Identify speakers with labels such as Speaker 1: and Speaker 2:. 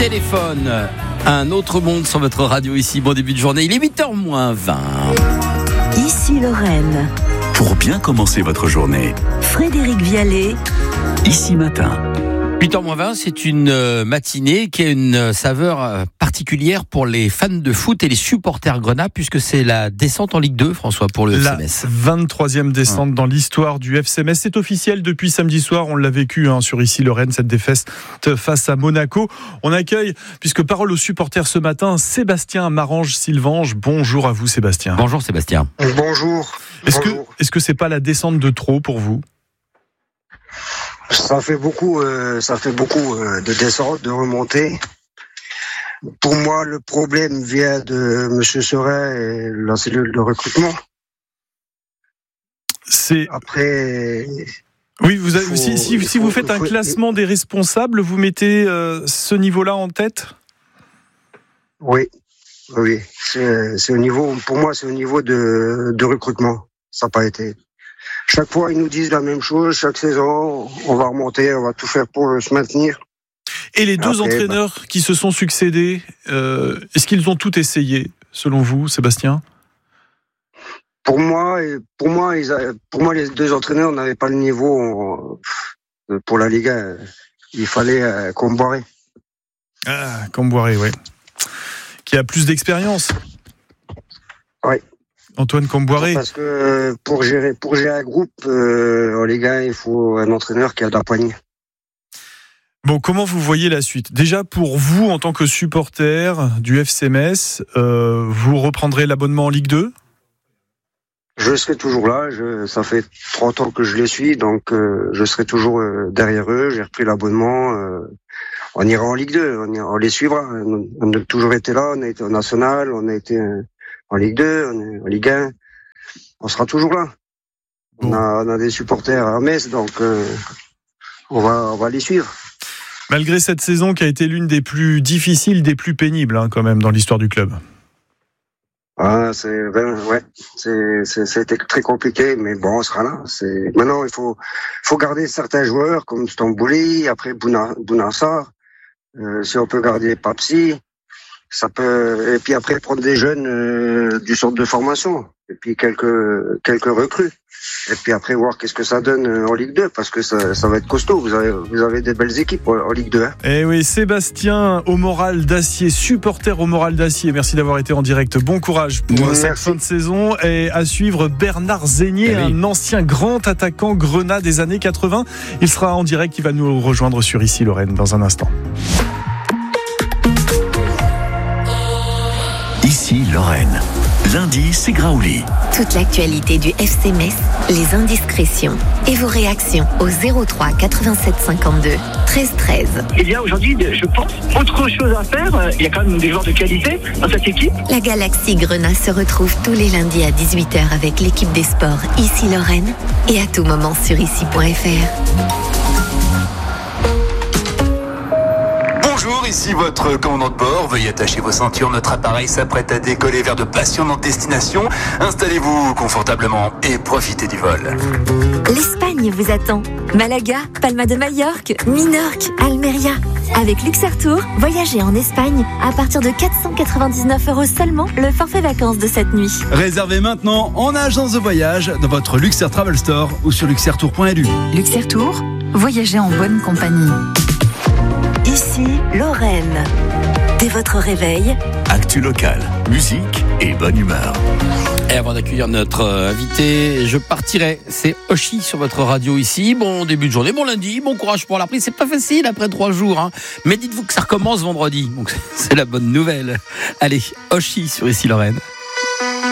Speaker 1: téléphone. Un autre monde sur votre radio ici. Bon début de journée, il est 8h moins 20.
Speaker 2: Ici Lorraine.
Speaker 3: Pour bien commencer votre journée.
Speaker 2: Frédéric Vialet.
Speaker 3: Ici matin.
Speaker 1: 8h20, c'est une matinée qui a une saveur particulière pour les fans de foot et les supporters grenats, puisque c'est la descente en Ligue 2, François, pour le FC Metz.
Speaker 4: La 23e descente dans l'histoire du FC Metz. C'est officiel depuis samedi soir, on l'a vécu sur Ici Lorraine, cette défaite face à Monaco. On accueille, puisque parole aux supporters ce matin, Sébastien Marange-Sylvange. Bonjour à vous Sébastien.
Speaker 1: Bonjour Sébastien.
Speaker 5: Bonjour.
Speaker 4: Est-ce que c'est pas la descente de trop pour vous ?
Speaker 5: Ça fait beaucoup de descentes, de remontées. Pour moi, le problème vient de M. Seret et la cellule de recrutement. Après.
Speaker 4: Oui, si vous faites un classement des responsables, vous mettez ce niveau-là en tête ?
Speaker 5: Oui. C'est au niveau. Pour moi, c'est au niveau de recrutement. Ça n'a pas été. Chaque fois, ils nous disent la même chose. Chaque saison, on va remonter, on va tout faire pour se maintenir.
Speaker 4: Et les deux entraîneurs qui se sont succédés, est-ce qu'ils ont tout essayé, selon vous, Sébastien ?
Speaker 5: Pour moi, les deux entraîneurs n'avaient pas le niveau pour la Ligue 1. Il fallait Comboiré.
Speaker 4: Ah, Comboiré, oui. Qui a plus d'expérience.
Speaker 5: Oui.
Speaker 4: Antoine Comboiré.
Speaker 5: Parce que pour gérer un groupe en Ligue 1, il faut un entraîneur qui a de la poigne.
Speaker 4: Bon, comment vous voyez la suite ? Déjà, pour vous, en tant que supporter du FC Metz, vous reprendrez l'abonnement en Ligue 2 ?
Speaker 5: Je serai toujours là. Ça fait 30 ans que je les suis, donc je serai toujours derrière eux. J'ai repris l'abonnement. On ira en Ligue 2, on les suivra. On a toujours été là, on a été au National, on a été en Ligue 2, on est en Ligue 1. On sera toujours là. Bon. On a des supporters à Metz, donc on va les suivre.
Speaker 4: Malgré cette saison qui a été l'une des plus difficiles, des plus pénibles quand même dans l'histoire du club.
Speaker 5: C'était très compliqué, mais bon, on sera là. Maintenant, il faut garder certains joueurs comme Stambouli, après Bounassar. Si on peut garder Papsi, ça peut. Et puis après prendre des jeunes du centre de formation, et puis quelques recrues. Et puis après voir qu'est-ce que ça donne en Ligue 2, parce que ça va être costaud. Vous avez des belles équipes en Ligue 2.
Speaker 4: Eh oui, Sébastien au moral d'acier, supporter au moral d'acier. Merci d'avoir été en direct. Bon courage pour cette fin de saison. Et à suivre Bernard Zégnier, un ancien grand attaquant grenat des années 80. Il sera en direct, il va nous rejoindre sur Ici Lorraine dans un instant.
Speaker 3: Ici Lorraine. Lundi, c'est Graouli.
Speaker 2: Toute l'actualité du FC Metz, les indiscrétions et vos réactions au 03 87 52 13 13.
Speaker 6: Il y a aujourd'hui, je pense, autre chose à faire. Il y a quand même des joueurs de qualité dans cette équipe.
Speaker 2: La Galaxie Grenat se retrouve tous les lundis à 18h avec l'équipe des sports Ici Lorraine et à tout moment sur ici.fr.
Speaker 7: Bonjour, ici votre commandant de bord. Veuillez attacher vos ceintures. Notre appareil s'apprête à décoller vers de passionnantes destinations. Installez-vous confortablement et profitez du vol.
Speaker 2: L'Espagne vous attend. Malaga, Palma de Majorque, Minorque, Almeria. Avec Luxair Tour, voyagez en Espagne à partir de 499 € seulement le forfait vacances de cette nuit.
Speaker 8: Réservez maintenant en agence de voyage dans votre Luxair Travel Store ou sur luxairtour.lu.
Speaker 9: Luxair Tour, voyagez en bonne compagnie.
Speaker 2: Ici, Lorraine. Dès votre réveil,
Speaker 3: actu local, musique et bonne humeur.
Speaker 1: Et avant d'accueillir notre invité, je partirai. C'est Oshi sur votre radio ici. Bon début de journée, bon lundi, bon courage pour la reprise. C'est pas facile après 3 jours, mais dites-vous que ça recommence vendredi. Donc c'est la bonne nouvelle. Allez, Oshi sur Ici Lorraine.